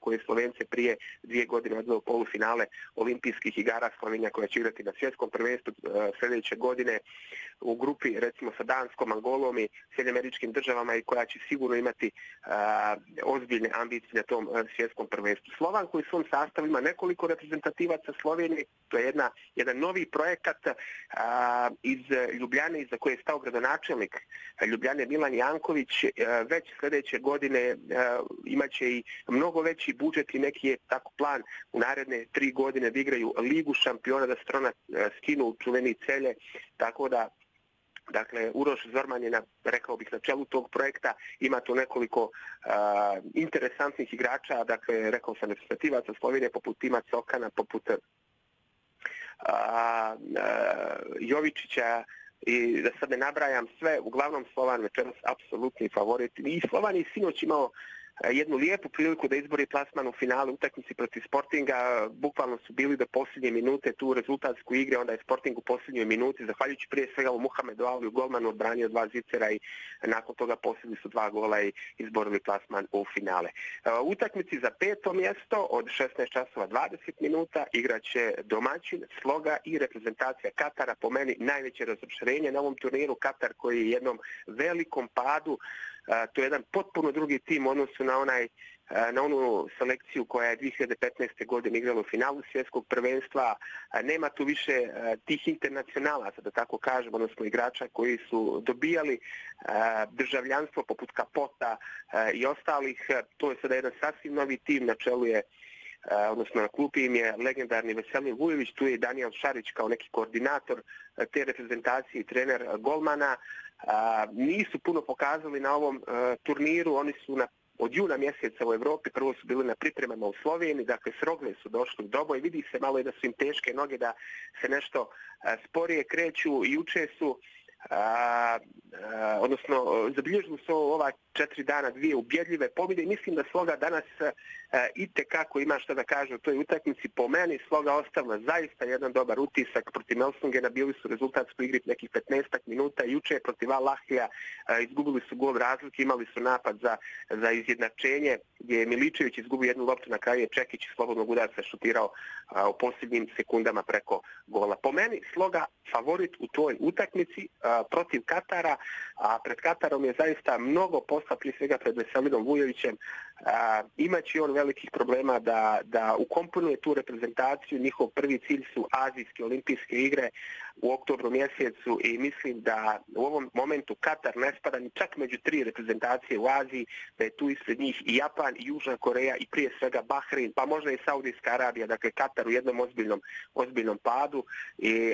koji je Slovence prije 2 godine odveo polufinale olimpijskih igara, Slovenija koja će igrati na svjetskom prvenstvu sljedeće godine u grupi recimo sa Danskom, Angolom i Sjedinjenim Američkim Državama i koja će sigurno imati ozbiljne ambicije na tom svjetskom prvenstvu. Slovan koji u svom sastavu ima nekoliko reprezentativaca Slovenije, to je jedan novi projekat iz Ljubljane iza koje je stao gradonačelnik Ljubljane Milan Janković. Već sljedeće godine imaće i mnogo veći budžet i neki je tako plan u naredne 3 godine da igraju Ligu šampiona, da strona skinu u čuveni Celje, tako da dakle, Uroš Zorman je, rekao bih, na čelu tog projekta, ima tu nekoliko interesantnih igrača, dakle, rekao sam reprezentativaca Slovenije, poput Tima Cokana, poput Jovičića, i da sad ne nabrajam sve, uglavnom Slovan večeras apsolutni favorit. I Slovan je sinoć imao jednu lijepu priliku da izbori plasman u finalu utakmici protiv Sportinga. Bukvalno su bili do posljednje minute tu rezultatsku igre, onda je Sporting u posljednjoj minuti, zahvaljujući prije svega u Muhamedu Aliju, golmanu, odbranio 2 zicera i nakon toga postigli su 2 gola i izborili plasman u finale. U utakmici za 5. mjesto od 16:20 igraće domaćin, Sloga i reprezentacija Katara, po meni najveće razočarenje na ovom turniru. Katar koji je jednom velikom padu, to je jedan potpuno drugi tim u odnosu na onu selekciju koja je 2015. godine igrala u finalu svjetskog prvenstva. Nema tu više tih internacionalaca, da tako kažem, odnosno igrača koji su dobijali državljanstvo poput Kapota i ostalih. To je sada jedan sasvim novi tim, na čelu je odnosno na klupi im je legendarni Veselin Vujović, tu je i Daniel Šarić kao neki koordinator te reprezentacije i trener golmana. Nisu puno pokazali na ovom turniru, oni su od juna mjeseca u Evropi, prvo su bili na pripremama u Sloveniji, dakle s Rogle su došli u Doboj, vidi se malo i da su im teške noge, da se nešto sporije kreću i juče su odnosno zabilježili su ova 4 dana 2 ubjedljive pobjede i mislim da Sloga danas itekako ima što da kaže o toj utakmici. Po meni Sloga ostavila zaista jedan dobar utisak protiv Melsungena, bili su rezultatsko igri nekih 15 minuta, juče protiv Al-Ahlija izgubili su gol razlike, imali su napad za izjednačenje gdje je Miličević izgubio jednu loptu, na kraju je Čekić iz slobodnog udarca šutirao u posljednjim sekundama preko gola. Po meni Sloga favorit u toj utakmici protiv Katara, a pred Katarom je zaista mnogo posla, prije svega pred Veselinom Vujovićem. Imaće on velikih problema da ukomponuje tu reprezentaciju. Njihov prvi cilj su Azijske olimpijske igre u oktobru mjesecu i mislim da u ovom momentu Katar ne spada ni čak među 3 reprezentacije u Aziji, da je tu ispred njih i Japan i Južna Koreja i prije svega Bahrein, pa možda i Saudijska Arabija, dakle Katar u jednom ozbiljnom padu i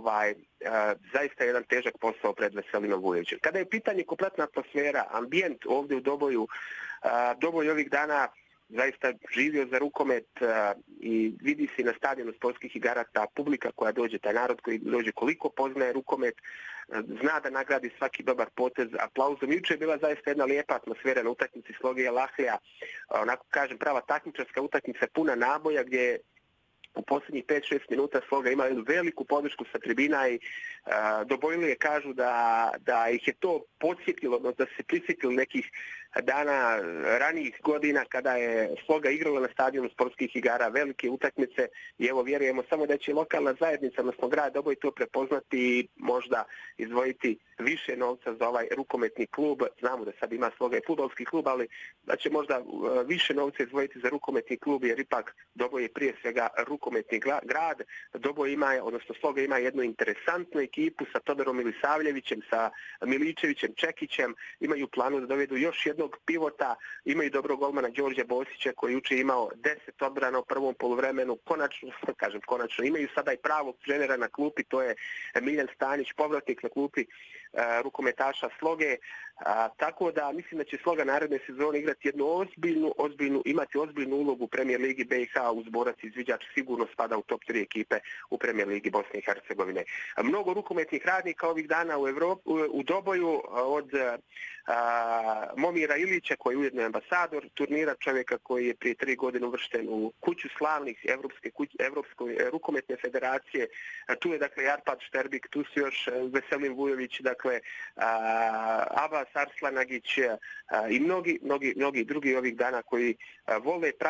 zaista jedan težak posao pred Veselinom Vujovićem. Kada je pitanje kompletna atmosfera, ambijent ovdje u Doboju, Doboj ovih dana zaista živio za rukomet i vidi se na stadionu sportskih igara ta publika koja dođe, taj narod koji dođe koliko poznaje rukomet, zna da nagradi svaki dobar potez aplauzom. Juče je bila zaista jedna lijepa atmosfera na utakmici Sloge i Al-Ahlija, onako kažem prava takmičarska utakmica puna naboja gdje je u posljednjih 5-6 minuta Sloga ima jednu veliku podršku sa tribina i Dobojlije kažu da ih je to podsjetilo, da se prisjetili nekih dana ranijih godina kada je Sloga igrala na stadionu sportskih igara velike utakmice i evo vjerujemo samo da će lokalna zajednica, odnosno grad Doboj to prepoznati i možda izdvojiti više novca za ovaj rukometni klub. Znamo da sad ima Sloga i fudbalski klub, ali da će možda više novca izdvojiti za rukometni klub jer ipak Doboj je prije svega rukometni grad. Doboj ima, odnosno Sloga ima jednu interesantnu ekipu sa Todorom Milisavljevićem, sa Miličevićem, Čekićem, imaju planu da dovedu još jednog pivota, imaju dobrog golmana Đorđa Bosića koji juče imao 10 odbrana u prvom poluvremenu, konačno, imaju sada i pravog trenera na klupi, to je Miljan Stanić, povratnik na klupi rukometaša Sloge, tako da mislim da će Sloga naredne sezone igrati jednu imati ozbiljnu ulogu u Premier Ligi BiH, uz Borac Izviđač sigurno spada u top 3 ekipe u Premier Ligi Bosne i Hercegovine. Mnogo rukometnih radnika ovih dana u Doboju, od Momira Ilića koji je ujedno ambasador turnira, čovjeka koji je prije 3 godine uvršten u kuću slavnih Evropske rukometne federacije. Tu je dakle Arpad Šterbik, tu su još Veselin Vujović, dakle Abbas Arslanagić i mnogi drugi ovih dana koji vole